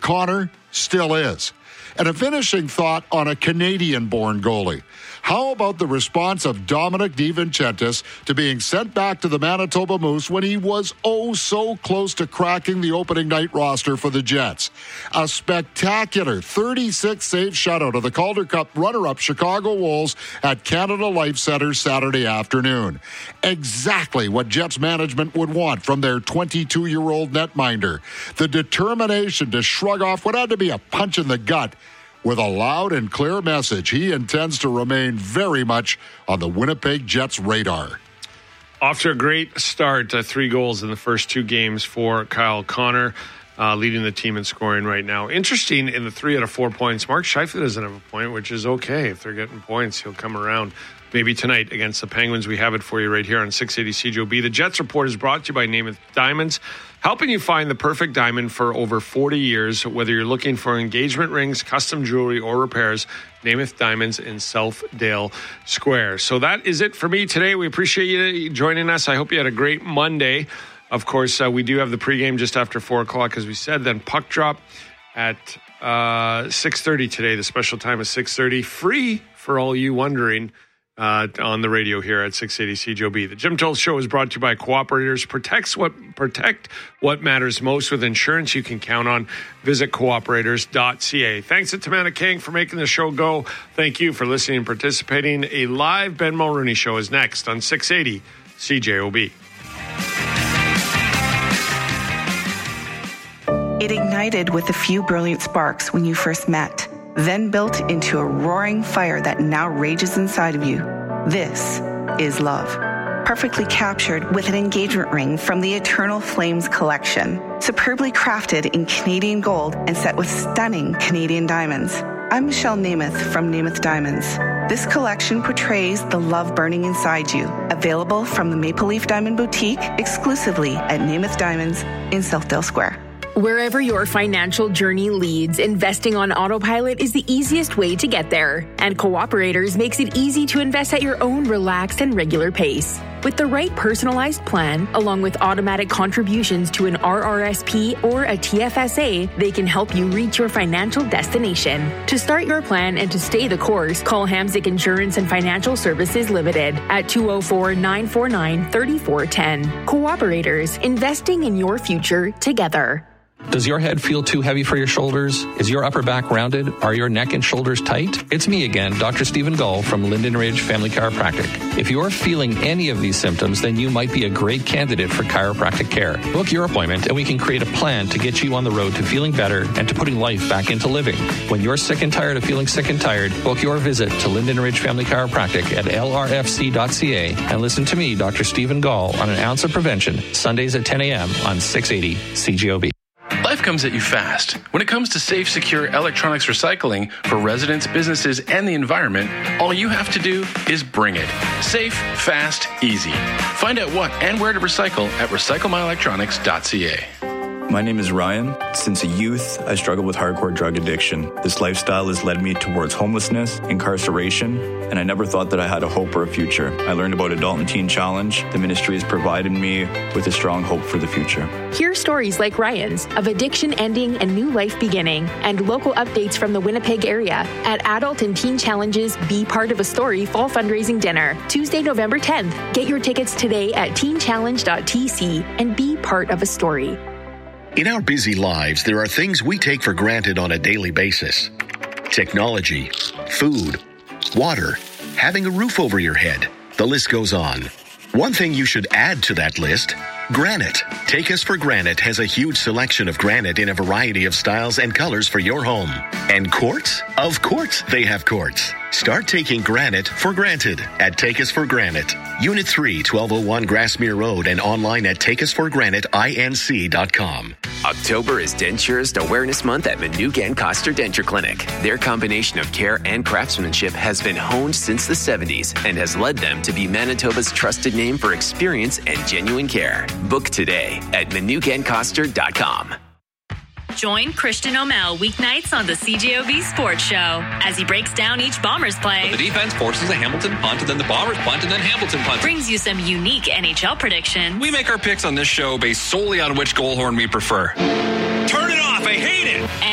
Connor still is. And a finishing thought on a Canadian-born goalie. How about the response of Dominic DiVincentis to being sent back to the Manitoba Moose when he was so close to cracking the opening night roster for the Jets? A spectacular 36-save shutout of the Calder Cup runner-up Chicago Wolves at Canada Life Centre Saturday afternoon. Exactly what Jets management would want from their 22-year-old netminder. The determination to shrug off what had to be a punch in the gut with a loud and clear message. He intends to remain very much on the Winnipeg Jets' radar. Off to a great start, 3 goals in the first 2 games for Kyle Connor, leading the team in scoring right now. Interesting, in the 3 out of 4 points, Mark Scheifele doesn't have a point, which is okay. If they're getting points, he'll come around. Maybe tonight against the Penguins. We have it for you right here on 680 CJOB. The Jets Report is brought to you by Namath Diamonds, helping you find the perfect diamond for over 40 years. Whether you're looking for engagement rings, custom jewelry, or repairs, Namath Diamonds in Southdale Square. So that is it for me today. We appreciate you joining us. I hope you had a great Monday. Of course, we do have the pregame just after 4 o'clock, as we said. Then puck drop at 6:30 today. The special time is 6:30. Free for all you wondering. On the radio here at 680 CJOB. The Jim Toll Show is brought to you by Cooperators. Protect what matters most with insurance you can count on. Visit cooperators.ca. Thanks to Tamana King for making the show go. Thank you for listening and participating. A live Ben Mulrooney Show is next on 680 CJOB. It ignited with a few brilliant sparks when you first met, then built into a roaring fire that now rages inside of you. This is love. Perfectly captured with an engagement ring from the Eternal Flames collection. Superbly crafted in Canadian gold and set with stunning Canadian diamonds. I'm Michelle Namath from Namath Diamonds. This collection portrays the love burning inside you. Available from the Maple Leaf Diamond Boutique exclusively at Namath Diamonds in Southdale Square. Wherever your financial journey leads, investing on autopilot is the easiest way to get there. And Cooperators makes it easy to invest at your own relaxed and regular pace. With the right personalized plan, along with automatic contributions to an RRSP or a TFSA, they can help you reach your financial destination. To start your plan and to stay the course, call Hamzik Insurance and Financial Services Limited at 204-949-3410. Cooperators, investing in your future together. Does your head feel too heavy for your shoulders? Is your upper back rounded? Are your neck and shoulders tight? It's me again, Dr. Stephen Gull from Linden Ridge Family Chiropractic. If you're feeling any of these symptoms, then you might be a great candidate for chiropractic care. Book your appointment and we can create a plan to get you on the road to feeling better and to putting life back into living. When you're sick and tired of feeling sick and tired, book your visit to Linden Ridge Family Chiropractic at lrfc.ca and listen to me, Dr. Stephen Gull, on An Ounce of Prevention, Sundays at 10 a.m. on 680 CJOB. Life comes at you fast. When it comes to safe, secure electronics recycling for residents, businesses, and the environment, all you have to do is bring it. Safe, fast, easy. Find out what and where to recycle at recyclemyelectronics.ca. My name is Ryan. Since a youth, I struggled with hardcore drug addiction. This lifestyle has led me towards homelessness, incarceration, and I never thought that I had a hope or a future. I learned about Adult and Teen Challenge. The ministry has provided me with a strong hope for the future. Hear stories like Ryan's of addiction ending and new life beginning, and local updates from the Winnipeg area at Adult and Teen Challenge's Be Part of a Story Fall Fundraising Dinner, Tuesday, November 10th. Get your tickets today at teenchallenge.tc and be part of a story. In our busy lives, there are things we take for granted on a daily basis. Technology, food, water, having a roof over your head. The list goes on. One thing you should add to that list, granite. Take Us for Granite has a huge selection of granite in a variety of styles and colors for your home. And quartz? Of course they have quartz. Start taking granite for granted at Take Us for Granite. Unit 3, 1201 Grassmere Road and online at takeusforgranitinc.com. October is Denturist Awareness Month at Manugan Coster Denture Clinic. Their combination of care and craftsmanship has been honed since the 70s and has led them to be Manitoba's trusted name for experience and genuine care. Book today at manugancoster.com. Join Christian O'Mell weeknights on the CJOB Sports Show as he breaks down each Bombers play. The defense forces a Hamilton punt, and then the Bombers punt, and then Hamilton punt. Brings you some unique NHL predictions. We make our picks on this show based solely on which goal horn we prefer. Turn it off! I hate it!